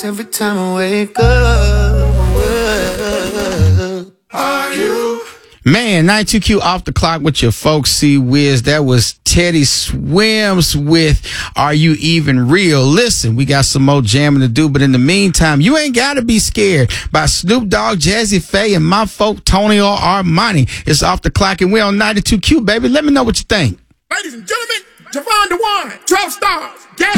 face every time I wake up. Are you? Man, 92Q off the clock with your folks, C-Wiz. That was Teddy Swims with Are You Even Real? Listen, we got some more jamming to do, but in the meantime, you ain't got to be scared by Snoop Dogg, Jazzy Faye, and my folk, Tony or Armani. It's off the clock, and we're on 92Q, baby. Let me know what you think. Ladies and gentlemen, Javon DeWine, 12 stars.